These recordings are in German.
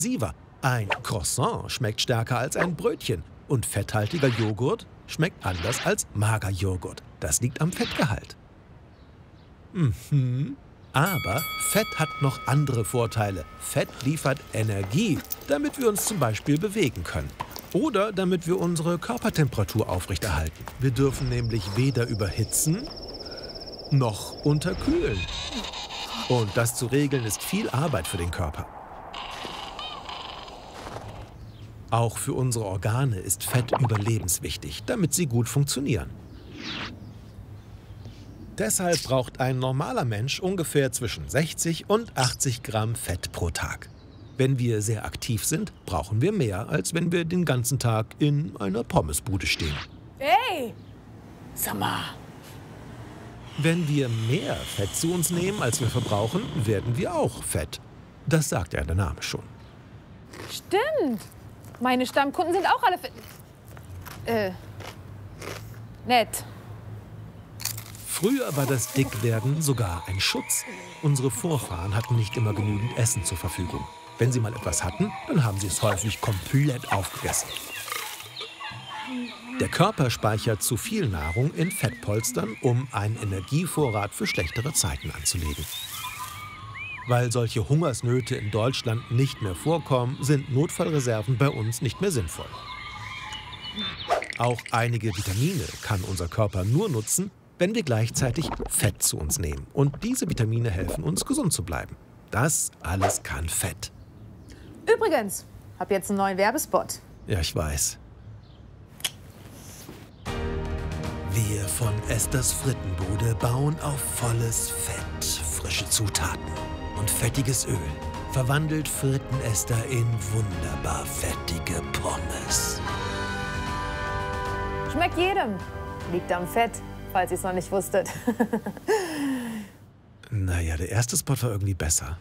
intensiver. Ein Croissant schmeckt stärker als ein Brötchen und fetthaltiger Joghurt schmeckt anders als Magerjoghurt. Das liegt am Fettgehalt. Aber Fett hat noch andere Vorteile. Fett liefert Energie, damit wir uns zum Beispiel bewegen können. Oder damit wir unsere Körpertemperatur aufrechterhalten. Wir dürfen nämlich weder überhitzen noch unterkühlen. Und das zu regeln ist viel Arbeit für den Körper. Auch für unsere Organe ist Fett überlebenswichtig, damit sie gut funktionieren. Deshalb braucht ein normaler Mensch ungefähr zwischen 60 und 80 Gramm Fett pro Tag. Wenn wir sehr aktiv sind, brauchen wir mehr, als wenn wir den ganzen Tag in einer Pommesbude stehen. Hey, sag mal. Wenn wir mehr Fett zu uns nehmen, als wir verbrauchen, werden wir auch fett. Das sagt ja der Name schon. Stimmt. Meine Stammkunden sind auch alle nett. Früher war das Dickwerden sogar ein Schutz. Unsere Vorfahren hatten nicht immer genügend Essen zur Verfügung. Wenn sie mal etwas hatten, dann haben sie es häufig komplett aufgegessen. Der Körper speichert zu viel Nahrung in Fettpolstern, um einen Energievorrat für schlechtere Zeiten anzulegen. Weil solche Hungersnöte in Deutschland nicht mehr vorkommen, sind Notfallreserven bei uns nicht mehr sinnvoll. Auch einige Vitamine kann unser Körper nur nutzen, wenn wir gleichzeitig Fett zu uns nehmen. Und diese Vitamine helfen uns, gesund zu bleiben. Das alles kann Fett. Übrigens, hab jetzt einen neuen Werbespot. Ja, ich weiß. Wir von Esthers Frittenbude bauen auf volles Fett, frische Zutaten und fettiges Öl. Verwandelt Fritten-Esther in wunderbar fettige Pommes. Schmeckt jedem. Liegt am Fett, falls ihr es noch nicht wusstet. Naja, der erste Spot war irgendwie besser.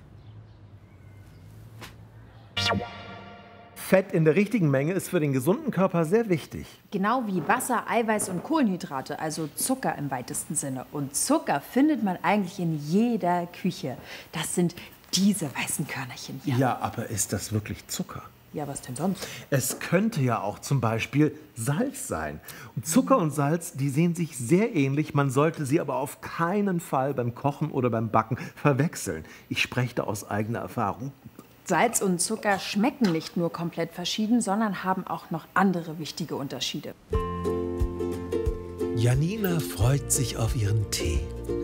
Fett in der richtigen Menge ist für den gesunden Körper sehr wichtig. Genau wie Wasser, Eiweiß und Kohlenhydrate, also Zucker im weitesten Sinne. Und Zucker findet man eigentlich in jeder Küche. Das sind diese weißen Körnerchen hier. Ja, aber ist das wirklich Zucker? Ja, was denn sonst? Es könnte ja auch zum Beispiel Salz sein. Und Zucker und Salz, die sehen sich sehr ähnlich. Man sollte sie aber auf keinen Fall beim Kochen oder beim Backen verwechseln. Ich spreche da aus eigener Erfahrung. Salz und Zucker schmecken nicht nur komplett verschieden, sondern haben auch noch andere wichtige Unterschiede. Janina freut sich auf ihren Tee.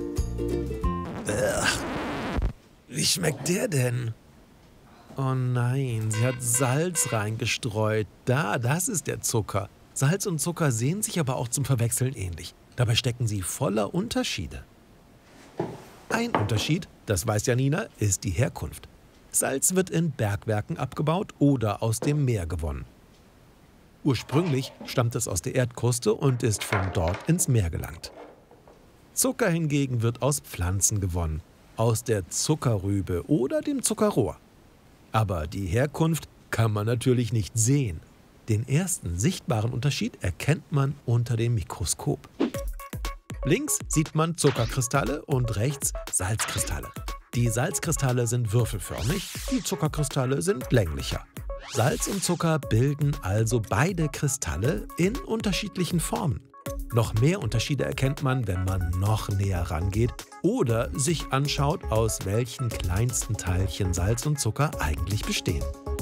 Wie schmeckt der denn? Oh nein, sie hat Salz reingestreut. Das ist der Zucker. Salz und Zucker sehen sich aber auch zum Verwechseln ähnlich. Dabei stecken sie voller Unterschiede. Ein Unterschied, das weiß Janina, ist die Herkunft. Salz wird in Bergwerken abgebaut oder aus dem Meer gewonnen. Ursprünglich stammt es aus der Erdkruste und ist von dort ins Meer gelangt. Zucker hingegen wird aus Pflanzen gewonnen, aus der Zuckerrübe oder dem Zuckerrohr. Aber die Herkunft kann man natürlich nicht sehen. Den ersten sichtbaren Unterschied erkennt man unter dem Mikroskop. Links sieht man Zuckerkristalle und rechts Salzkristalle. Die Salzkristalle sind würfelförmig, die Zuckerkristalle sind länglicher. Salz und Zucker bilden also beide Kristalle in unterschiedlichen Formen. Noch mehr Unterschiede erkennt man, wenn man noch näher rangeht oder sich anschaut, aus welchen kleinsten Teilchen Salz und Zucker eigentlich bestehen.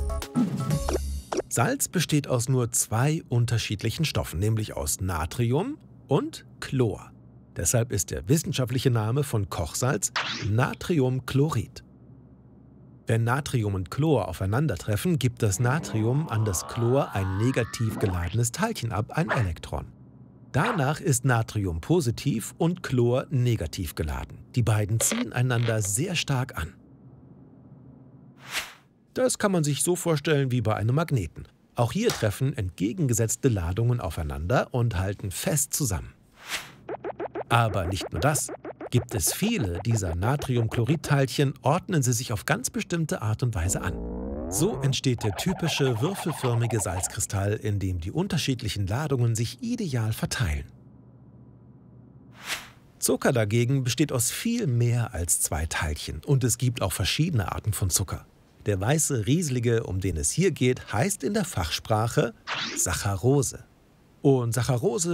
Salz besteht aus nur zwei unterschiedlichen Stoffen, nämlich aus Natrium und Chlor. Deshalb ist der wissenschaftliche Name von Kochsalz Natriumchlorid. Wenn Natrium und Chlor aufeinandertreffen, gibt das Natrium an das Chlor ein negativ geladenes Teilchen ab, ein Elektron. Danach ist Natrium positiv und Chlor negativ geladen. Die beiden ziehen einander sehr stark an. Das kann man sich so vorstellen wie bei einem Magneten. Auch hier treffen entgegengesetzte Ladungen aufeinander und halten fest zusammen. Aber nicht nur das. Gibt es viele dieser Natriumchloridteilchen, ordnen sie sich auf ganz bestimmte Art und Weise an. So entsteht der typische würfelförmige Salzkristall, in dem die unterschiedlichen Ladungen sich ideal verteilen. Zucker dagegen besteht aus viel mehr als zwei Teilchen und es gibt auch verschiedene Arten von Zucker. Der weiße Rieslige, um den es hier geht, heißt in der Fachsprache Saccharose. Und Saccharose